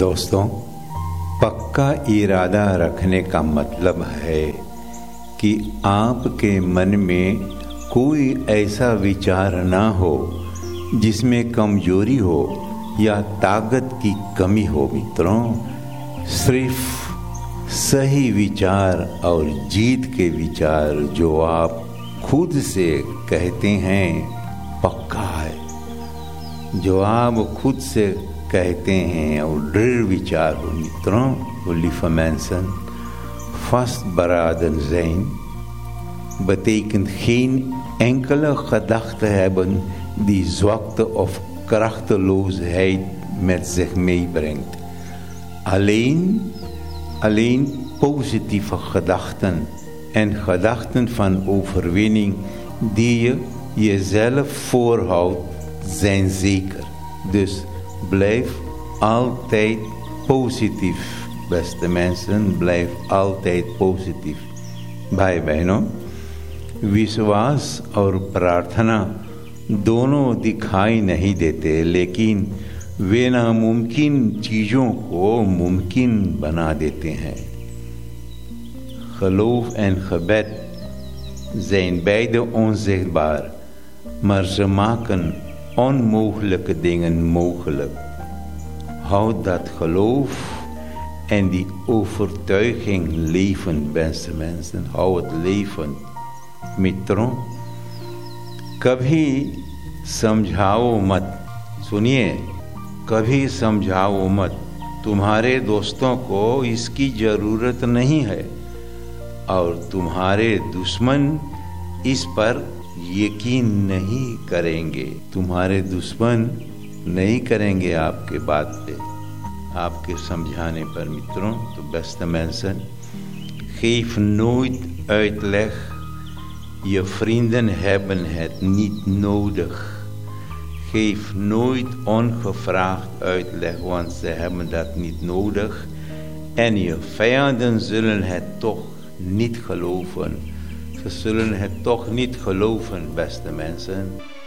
दोस्तों, पक्का इरादा रखने का मतलब है कि आपके मन में कोई ऐसा विचार ना हो जिसमें कमजोरी हो या ताकत की कमी हो। मित्रों, सिर्फ सही विचार और जीत के विचार जो आप खुद से कहते हैं पक्का है। जो आप खुद से कहते हैं और दृढ़ विचार हो मित्रों, वो lieve mensen, vastberaden zijn, betekent geen enkele gedachte hebben die zwakte of krachteloosheid met zich meebrengt. Alleen positieve gedachten en gedachten van overwinning die je jezelf voorhoudt zijn zeker. Dus blijf altijd positief, beste mensen, blijf altijd positief. भाई बहनों, विश्वास और प्रार्थना दोनों दिखाई नहीं देते, लेकिन वे नामुमकिन चीज़ों को मुमकिन बना देते हैं. Geloof en gebed zijn beide onzichtbaar, maar ze maken onmogelijke dingen mogelijk. Houd dat geloof en die overtuiging levend, beste mensen. Hou het levend. मित्रों, कभी समझाओ मत, सुनिए, कभी समझाओ मत. तुम्हारे दोस्तों को इसकी ज़रूरत नहीं है और तुम्हारे दुश्मन इस पर यकीन नहीं करेंगे. तुम्हारे दुश्मन नहीं करेंगे आपके बात पे, आपके समझाने पर. मित्रों, तो beste mensen, geef nooit uitleg. Je vrienden hebben het niet nodig. Geef nooit ongevraagd uitleg, want ze hebben dat niet nodig. En je vijanden zullen het toch niet geloven. Ze zullen het toch niet geloven, beste mensen.